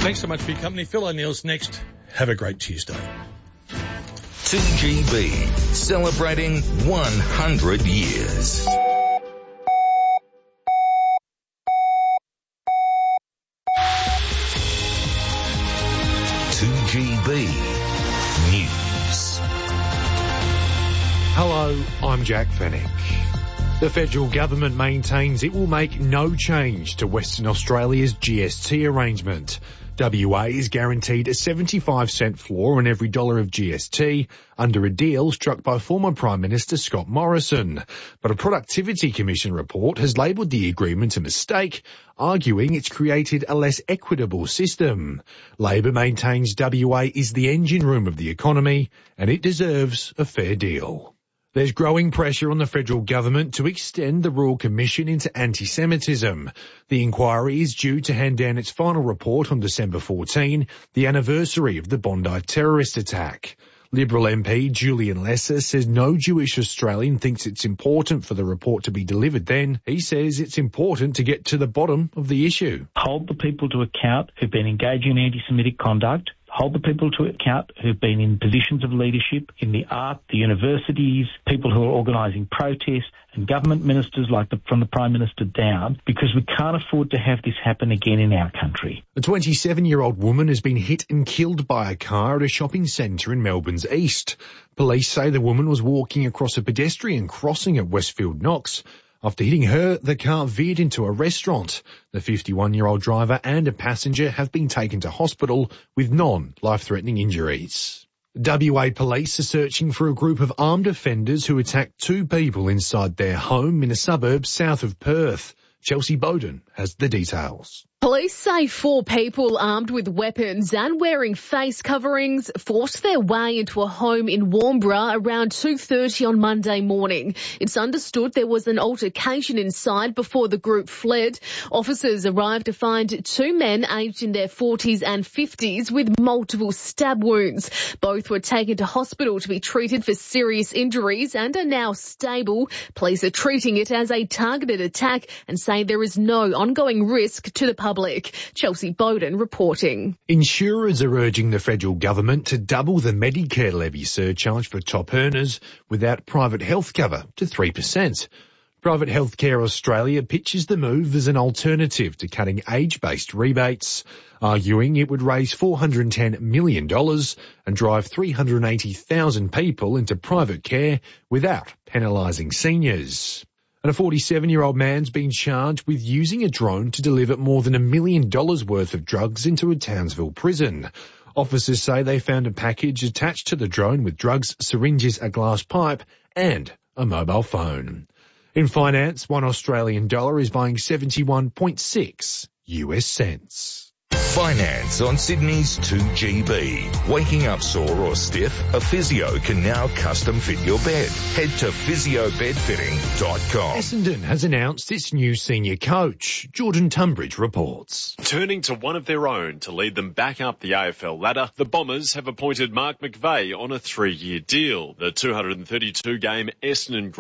Thanks so much for your company. Phil O'Neill's next. Have a great Tuesday. 2GB, celebrating 100 years. News. Hello, I'm Jack Fennick. The federal government maintains it will make no change to Western Australia's GST arrangement. WA is guaranteed a 75-cent floor on every dollar of GST under a deal struck by former Prime Minister Scott Morrison. But a Productivity Commission report has labelled the agreement a mistake, arguing it's created a less equitable system. Labor maintains WA is the engine room of the economy and it deserves a fair deal. There's growing pressure on the federal government to extend the Royal Commission into anti-Semitism. The inquiry is due to hand down its final report on December 14, the anniversary of the Bondi terrorist attack. Liberal MP Julian Lesser says no Jewish Australian thinks it's important for the report to be delivered then. He says it's important to get to the bottom of the issue. Hold the people to account who've been engaging in anti-Semitic conduct. Hold the people to account who've been in positions of leadership in the art, the universities, people who are organising protests, and government ministers from the Prime Minister down, because we can't afford to have this happen again in our country. A 27-year-old woman has been hit and killed by a car at a shopping centre in Melbourne's east. Police say the woman was walking across a pedestrian crossing at Westfield Knox. After hitting her, the car veered into a restaurant. The 51-year-old driver and a passenger have been taken to hospital with non-life-threatening injuries. WA police are searching for a group of armed offenders who attacked two people inside their home in a suburb south of Perth. Chelsea Bowden has the details. Police say 4 people armed with weapons and wearing face coverings forced their way into a home in Warnbro around 2:30 on Monday morning. It's understood there was an altercation inside before the group fled. Officers arrived to find 2 men aged in their 40s and 50s with multiple stab wounds. Both were taken to hospital to be treated for serious injuries and are now stable. Police are treating it as a targeted attack and say there is no ongoing risk to the public. Chelsea Bowden reporting. Insurers are urging the federal government to double the Medicare levy surcharge for top earners without private health cover to 3%. Private Healthcare Australia pitches the move as an alternative to cutting age-based rebates, arguing it would raise $410 million and drive 380,000 people into private care without penalising seniors. And a 47-year-old man's been charged with using a drone to deliver more than $1 million worth of drugs into a Townsville prison. Officers say they found a package attached to the drone with drugs, syringes, a glass pipe and a mobile phone. In finance, $1 Australian is buying 71.6 US cents. Finance on Sydney's 2GB. Waking up sore or stiff? A physio can now custom fit your bed. Head to physiobedfitting.com. Essendon has announced its new senior coach. Jordan Tunbridge reports. Turning to one of their own to lead them back up the AFL ladder, the Bombers have appointed Mark McVeigh on a 3-year deal. The 232-game Essendon